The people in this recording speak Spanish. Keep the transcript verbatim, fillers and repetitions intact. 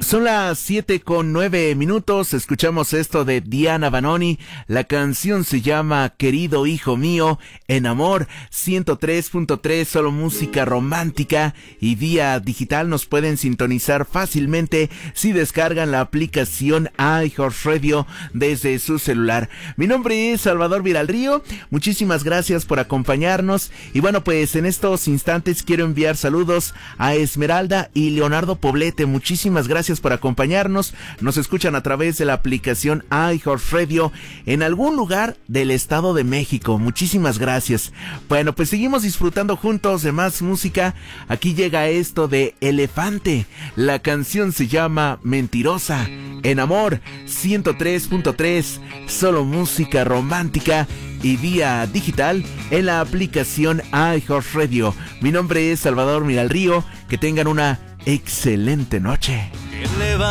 Son las siete con nueve minutos, escuchamos esto de Diana Vanoni, la canción se llama Querido Hijo Mío, en Amor, ciento tres punto tres, solo música romántica, y vía digital nos pueden sintonizar fácilmente si descargan la aplicación iHeartRadio desde su celular. Mi nombre es Salvador Viralrío, muchísimas gracias por acompañarnos, y bueno, pues en estos instantes quiero enviar saludos a Esmeralda y Leonardo Poblete, muchísimas gracias por acompañarnos. Nos escuchan a través de la aplicación iHeartRadio en algún lugar del Estado de México. Muchísimas gracias. Bueno, pues seguimos disfrutando juntos de más música. Aquí llega esto de Elefante. La canción se llama Mentirosa. En Amor, ciento tres punto tres, solo música romántica y vía digital en la aplicación iHeartRadio. Mi nombre es Salvador Miralrío. Que tengan una excelente noche.